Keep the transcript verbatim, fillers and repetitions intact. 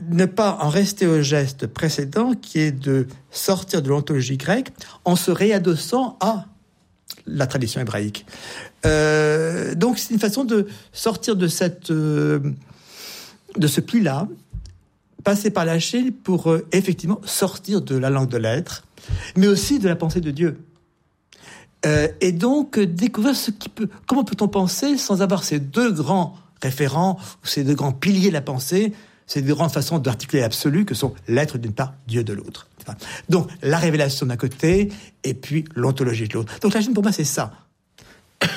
ne pas en rester au geste précédent qui est de sortir de l'ontologie grecque en se réadossant à la tradition hébraïque. Euh, donc c'est une façon de sortir de cette euh, de ce pli-là, passer par la chaîne pour euh, effectivement sortir de la langue de l'être, mais aussi de la pensée de Dieu. Euh, et donc euh, découvrir ce qui peut, comment peut-on penser sans avoir ces deux grands référents ou ces deux grands piliers de la pensée, ces deux grandes façons d'articuler l'absolu que sont l'être d'une part, Dieu de l'autre. Donc la révélation d'un côté et puis l'ontologie de l'autre. Donc la chaîne pour moi c'est ça.